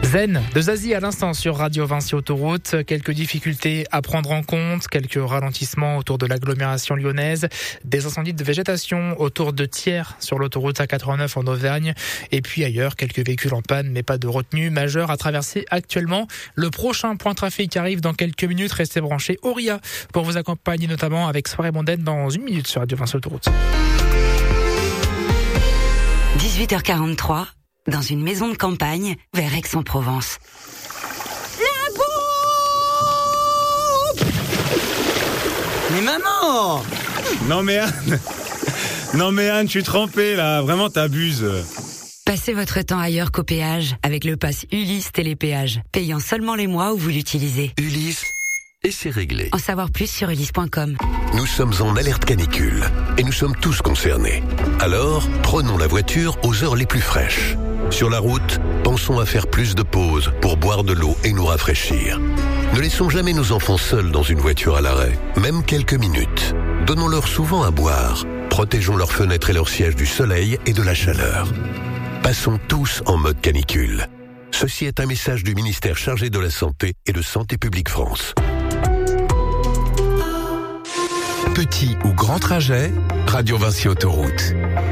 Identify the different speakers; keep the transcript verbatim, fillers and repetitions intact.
Speaker 1: Zen de Zazie à l'instant sur Radio Vinci Autoroute. Quelques difficultés à prendre en compte, quelques ralentissements autour de l'agglomération lyonnaise, des incendies de végétation autour de Thiers sur l'autoroute A quatre-vingt-neuf en Auvergne, et puis ailleurs quelques véhicules en panne, mais pas de retenue majeure à traverser actuellement. Le prochain point trafic arrive dans quelques minutes. Restez branchés au R I A pour vous accompagner notamment avec Soirée mondaine dans une minute sur Radio Vinci Autoroute.
Speaker 2: dix-huit heures quarante-trois, dans une maison de campagne vers Aix-en-Provence.
Speaker 3: La bouffe! Mais maman!
Speaker 4: Non mais Anne, non mais Anne, je suis trempé là, vraiment t'abuses.
Speaker 2: Passez votre temps ailleurs qu'au péage avec le pass Ulysse Télépéage, payant seulement les mois où vous l'utilisez.
Speaker 5: Ulysse, et c'est réglé.
Speaker 2: En savoir plus sur ulysse point com.
Speaker 5: Nous sommes en alerte canicule et nous sommes tous concernés. Alors, prenons la voiture aux heures les plus fraîches. Sur la route, pensons à faire plus de pauses pour boire de l'eau et nous rafraîchir. Ne laissons jamais nos enfants seuls dans une voiture à l'arrêt, même quelques minutes. Donnons-leur souvent à boire. Protégeons leurs fenêtres et leurs sièges du soleil et de la chaleur. Passons tous en mode canicule. Ceci est un message du ministère chargé de la Santé et de Santé publique France.
Speaker 6: Petit ou grand trajet, Radio Vinci Autoroute.